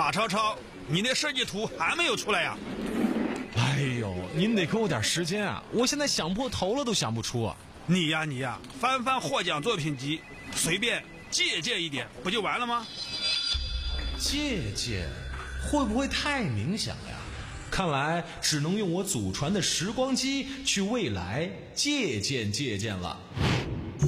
马超超，你那设计图还没有出来呀？ 哎呦，您得给我点时间啊！我现在想破头了都想不出啊！ 你呀，翻翻获奖作品集，随便借鉴一点，不就完了吗？ 借鉴会不会太冥想呀？看来只能用我祖传的时光机去未来借鉴了。